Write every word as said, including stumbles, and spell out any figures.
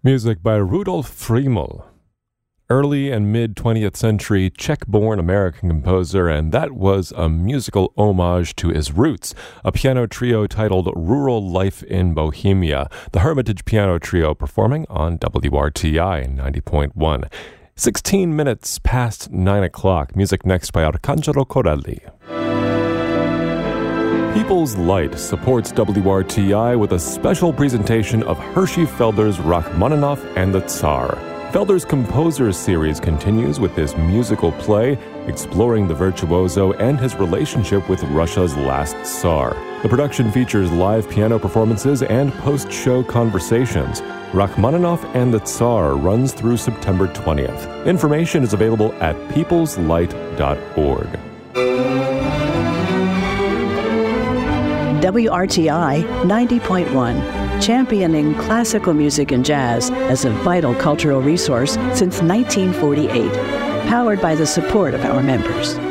Music by Rudolf Friml, early and mid-twentieth century Czech-born American composer, and that was a musical homage to his roots, a piano trio titled Rural Life in Bohemia, the Hermitage Piano Trio performing on W R T I ninety point one. sixteen minutes past nine o'clock. Music next by Arcangelo Corelli. People's Light supports W R T I with a special presentation of Hershey Felder's Rachmaninoff and the Tsar. Felder's Composers series continues with this musical play exploring the virtuoso and his relationship with Russia's last Tsar. The production features live piano performances and post-show conversations. Rachmaninoff and the Tsar runs through September twentieth. Information is available at peoples light dot org. W R T I ninety point one, championing classical music and jazz as a vital cultural resource since nineteen forty-eight, powered by the support of our members.